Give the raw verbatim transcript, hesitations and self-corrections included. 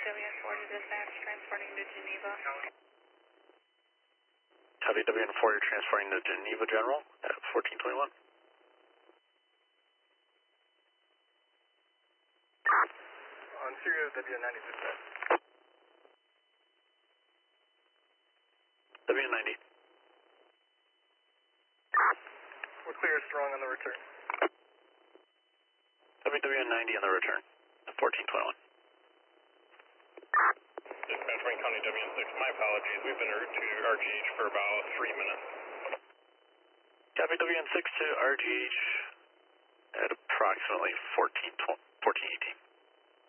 W N four to dispatch, transporting to Geneva. Copy, W N four, you're transporting to Geneva General at fourteen twenty-one. On serial W N ninety dispatch. W N ninety. We're clear strong on the return. W N ninety on the return at fourteen twenty-one. Dispatch Wayne County W N six, my apologies, we've been route to R G H for about three minutes. Copy, W N six to R G H at approximately fourteen eighteen.